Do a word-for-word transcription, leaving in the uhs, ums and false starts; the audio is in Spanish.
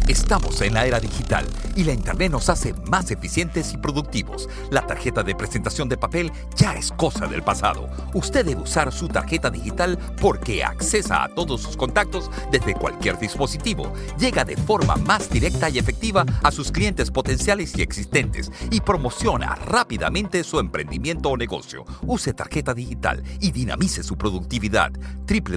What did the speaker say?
Estamos en la era digital y la Internet nos hace más eficientes y productivos. La tarjeta de presentación de papel ya es cosa del pasado. Usted debe usar su tarjeta digital porque accesa a todos sus contactos desde cualquier dispositivo. Llega de forma más directa y efectiva a sus clientes potenciales y existentes y promociona rápidamente su emprendimiento o negocio. Use tarjeta digital y dinamice su productividad.